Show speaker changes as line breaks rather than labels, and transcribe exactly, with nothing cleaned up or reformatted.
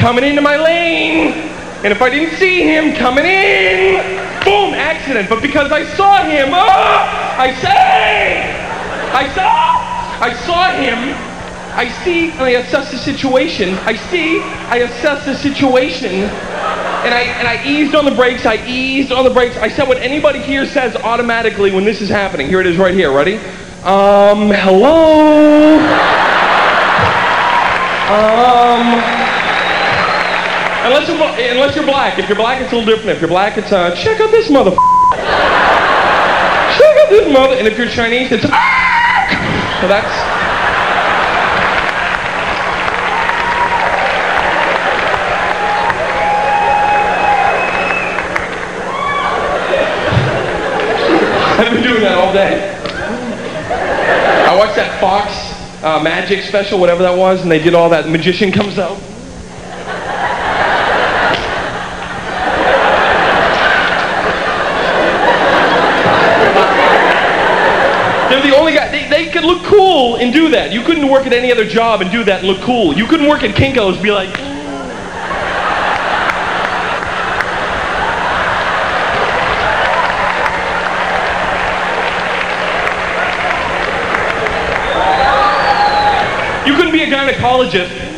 coming into my lane. And if I didn't see him coming in, boom, accident. But because I saw him, oh, I say, I saw, I saw him, I see, and I assess the situation. I see, I assess the situation, and I and I eased on the brakes, I eased on the brakes. I said what anybody here says automatically when this is happening. Here it is right here, ready? Um, hello? Um... Unless you're, unless you're black. If you're black, it's a little different. If you're black, it's, uh, check out this mother. Check out this mother. And if you're Chinese, it's, ah! So that's... I've been doing that all day. I watched that Fox uh, Magic special, whatever that was, and they did all that. Magician comes out. They're the only guy. They, they could look cool and do that. You couldn't work at any other job and do that and look cool. You couldn't work at Kinko's and be like... You couldn't be a gynecologist